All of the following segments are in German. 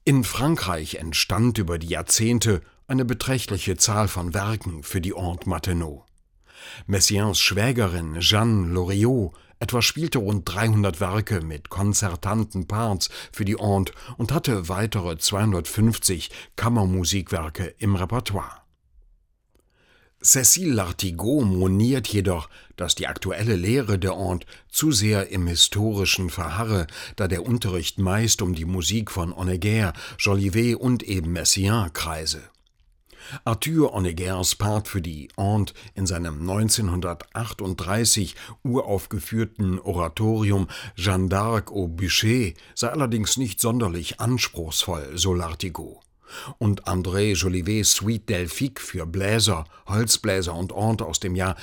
In Frankreich entstand über die Jahrzehnte eine beträchtliche Zahl von Werken für die Horn Martenot. Messiaens Schwägerin Jeanne Loriot etwa spielte rund 300 Werke mit konzertanten Parts für die Horn und hatte weitere 250 Kammermusikwerke im Repertoire. Cécile Lartigot moniert jedoch, dass die aktuelle Lehre der Horn zu sehr im Historischen verharre, da der Unterricht meist um die Musik von Honegger, Jolivet und eben Messiaen kreise. Arthur Honeggers Part für die Horn in seinem 1938 uraufgeführten Oratorium Jeanne d'Arc au Bûcher sei allerdings nicht sonderlich anspruchsvoll, so Lartigot. Und André Jolivets Suite Delphique für Bläser, Holzbläser und Horn aus dem Jahr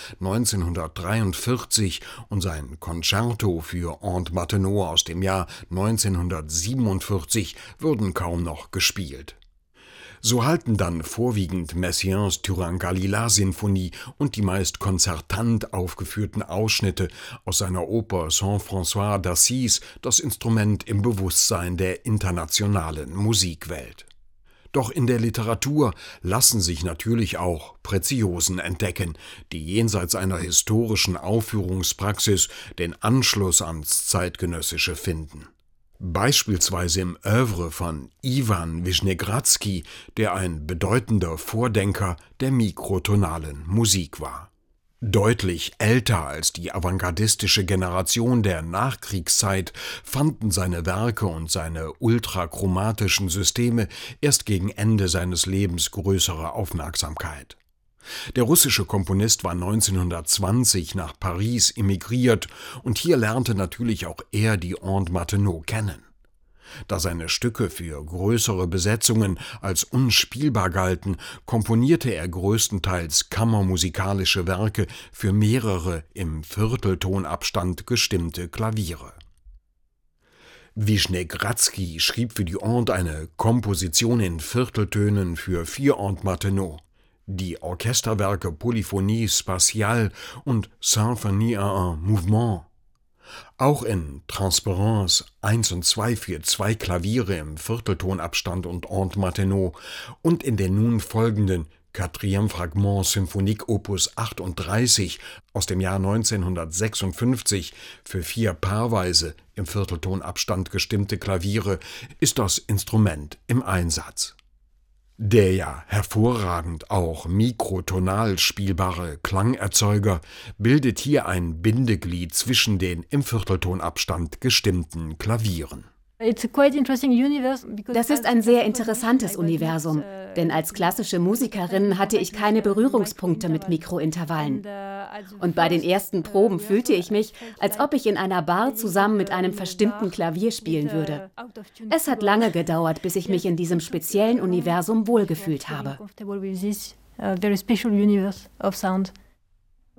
1943 und sein Concerto für Horn Martenot aus dem Jahr 1947 würden kaum noch gespielt. So halten dann vorwiegend Messiaens Turangalila-Sinfonie und die meist konzertant aufgeführten Ausschnitte aus seiner Oper Saint-François d'Assise das Instrument im Bewusstsein der internationalen Musikwelt. Doch in der Literatur lassen sich natürlich auch Preziosen entdecken, die jenseits einer historischen Aufführungspraxis den Anschluss ans Zeitgenössische finden. Beispielsweise im Œuvre von Iwan Wischnegradsky, der ein bedeutender Vordenker der mikrotonalen Musik war. Deutlich älter als die avantgardistische Generation der Nachkriegszeit fanden seine Werke und seine ultrachromatischen Systeme erst gegen Ende seines Lebens größere Aufmerksamkeit. Der russische Komponist war 1920 nach Paris emigriert und hier lernte natürlich auch er die Horn Martenot kennen. Da seine Stücke für größere Besetzungen als unspielbar galten, komponierte er größtenteils kammermusikalische Werke für mehrere im Vierteltonabstand gestimmte Klaviere. Wischnegradsky schrieb für die Horn eine Komposition in Vierteltönen für 4 Horn Martenot. Die Orchesterwerke Polyphonie spatiale und Symphonie en un mouvement. Auch in Transparence 1 und 2 für 2 Klaviere im Vierteltonabstand und Horn Martenot und in den nun folgenden Quatrième Fragment Symphonique Opus 38 aus dem Jahr 1956 für 4 paarweise im Vierteltonabstand gestimmte Klaviere ist das Instrument im Einsatz. Der ja hervorragend auch mikrotonal spielbare Klangerzeuger bildet hier ein Bindeglied zwischen den im Vierteltonabstand gestimmten Klavieren. Das ist ein sehr interessantes Universum, denn als klassische Musikerin hatte ich keine Berührungspunkte mit Mikrointervallen. Und bei den ersten Proben fühlte ich mich, als ob ich in einer Bar zusammen mit einem verstimmten Klavier spielen würde. Es hat lange gedauert, bis ich mich in diesem speziellen Universum wohlgefühlt habe.